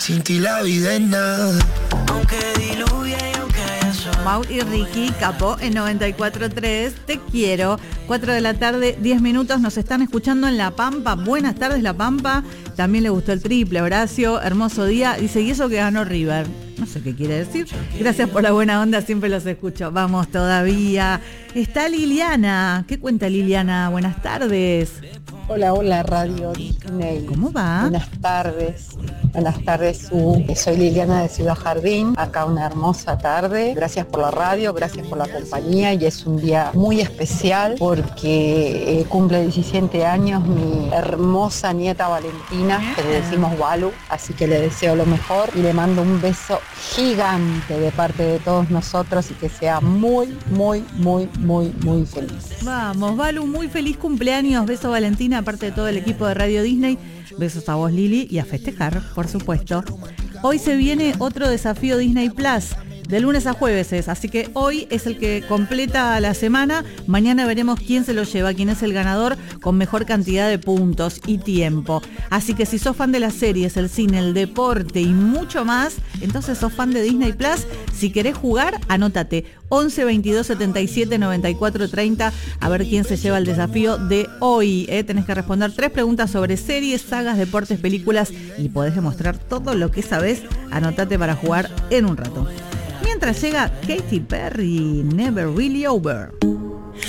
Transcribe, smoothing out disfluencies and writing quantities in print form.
Sin ti la vida es nada. Aunque diluya y aunque haya sol. Mau y Ricky, Capó en 94.3, te quiero. 4 de la tarde, 10 minutos, nos están escuchando en La Pampa. Buenas tardes, La Pampa. También le gustó el triple, Horacio, hermoso día. Dice, y eso que ganó River. No sé qué quiere decir. Gracias por la buena onda, siempre los escucho. Vamos todavía. Está Liliana. ¿Qué cuenta Liliana? Buenas tardes. Hola, Radio Disney. ¿Cómo va? Buenas tardes, soy Liliana de Ciudad Jardín, acá una hermosa tarde. Gracias por la radio, gracias por la compañía y es un día muy especial porque cumple 17 años mi hermosa nieta Valentina, que le decimos Walu, así que le deseo lo mejor y le mando un beso gigante de parte de todos nosotros y que sea muy feliz. Vamos, Valu, muy feliz cumpleaños. Beso Valentina, aparte de todo el equipo de Radio Disney. Besos a vos, Lili, y a festejar, por supuesto. Hoy se viene otro desafío Disney Plus. De lunes a jueves es, así que hoy es el que completa la semana. Mañana veremos quién se lo lleva, quién es el ganador con mejor cantidad de puntos y tiempo. Así que si sos fan de las series, el cine, el deporte y mucho más, entonces sos fan de Disney Plus. Si querés jugar, anótate 11 22 77 94 30 a ver quién se lleva el desafío de hoy. Tenés que responder 3 preguntas sobre series, sagas, deportes, películas y podés demostrar todo lo que sabés. Anótate para jugar en un rato. Mientras llega Katy Perry, Never Really Over.